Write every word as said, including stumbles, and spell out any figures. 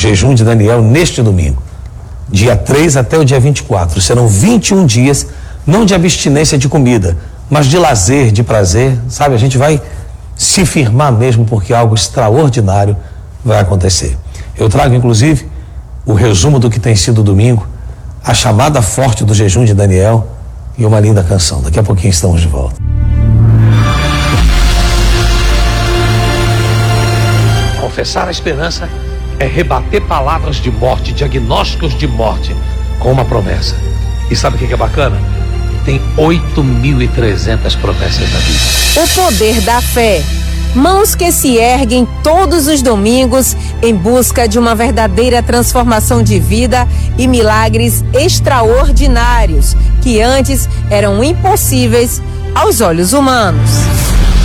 jejum de Daniel neste domingo, dia três até o dia vinte e quatro. Serão vinte e um dias, não de abstinência de comida, mas de lazer, de prazer, sabe? A gente vai se firmar mesmo, porque algo extraordinário vai acontecer. Eu trago, inclusive, o resumo do que tem sido o domingo, a chamada forte do jejum de Daniel e uma linda canção. Daqui a pouquinho estamos de volta. Confessar a esperança é rebater palavras de morte, diagnósticos de morte, com uma promessa. E sabe o que é bacana? Tem oito mil e trezentas promessas da Bíblia. O poder da fé. Mãos que se erguem todos os domingos em busca de uma verdadeira transformação de vida e milagres extraordinários que antes eram impossíveis aos olhos humanos.